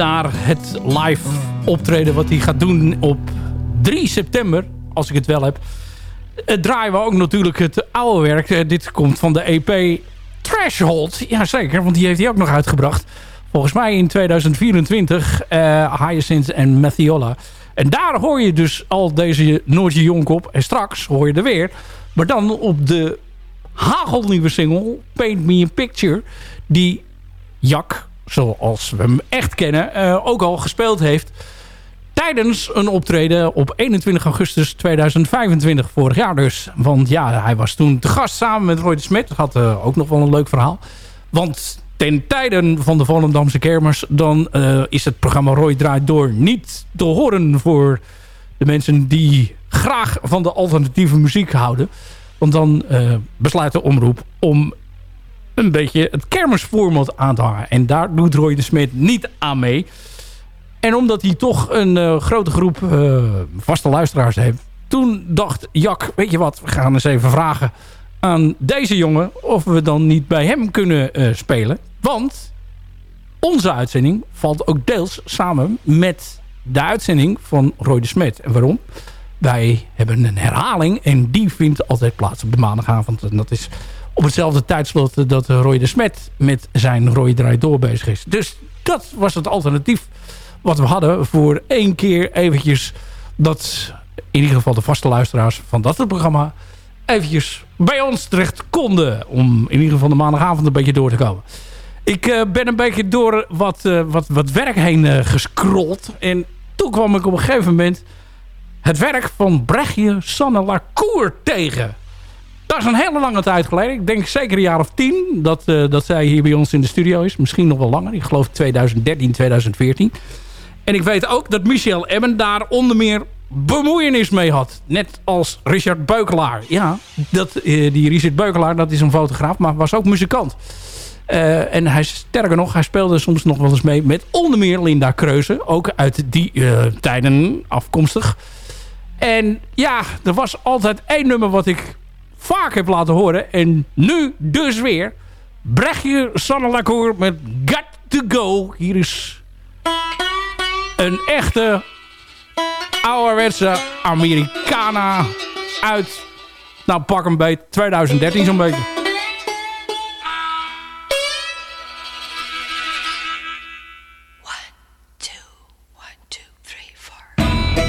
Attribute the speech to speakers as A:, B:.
A: naar het live optreden wat hij gaat doen op 3 september, als ik het wel heb. Draaien we ook natuurlijk het oude werk. Dit komt van de EP Threshold. Jazeker, want die heeft hij ook nog uitgebracht. Volgens mij in 2024. Hyacinth en Mathiola. En daar hoor je dus al deze Noortje Jonk op. En straks hoor je er weer. Maar dan op de hagelnieuwe single Paint Me a Picture. Die Jack, zoals we hem echt kennen, ook al gespeeld heeft tijdens een optreden op 21 augustus 2025, vorig jaar dus. Want ja, hij was toen te gast samen met Roy de Smet. Dat had ook nog wel een leuk verhaal. Want ten tijden van de Volendamse kermis, dan is het programma Roy Draait Door niet te horen voor de mensen die graag van de alternatieve muziek houden. Want dan besluit de omroep om een beetje het kermisformat aan te hangen. En daar doet Roy de Smet niet aan mee. En omdat hij toch een grote groep vaste luisteraars heeft, toen dacht Jack, weet je wat, we gaan eens even vragen aan deze jongen of we dan niet bij hem kunnen spelen. Want onze uitzending valt ook deels samen met de uitzending van Roy de Smet. En waarom? Wij hebben een herhaling en die vindt altijd plaats op de maandagavond. En dat is op hetzelfde tijdslot dat Roy de Smet met zijn Roy Draait Door bezig is. Dus dat was het alternatief wat we hadden voor 1 keer eventjes dat in ieder geval de vaste luisteraars van dat programma eventjes bij ons terecht konden. Om in ieder geval de maandagavond een beetje door te komen. Ik ben een beetje door wat werk heen gescrolld. En toen kwam ik op een gegeven moment het werk van Brechtje Sanne Lacour tegen. Dat is een hele lange tijd geleden. Ik denk zeker een jaar of 10 dat zij hier bij ons in de studio is. Misschien nog wel langer. Ik geloof 2013, 2014. En ik weet ook dat Michel Emmen daar onder meer bemoeienis mee had. Net als Richard Beukelaar. Ja, die Richard Beukelaar, dat is een fotograaf, maar was ook muzikant. En sterker nog, hij speelde soms nog wel eens mee met onder meer Linda Kreuze. Ook uit die tijden afkomstig. En ja, er was altijd 1 nummer wat ik vaak heb laten horen. En nu dus weer Brechtje Sanne Lacour met Got To Go. Hier is een echte ouderwetse Americana uit, nou pak een beetje 2013 zo'n beetje.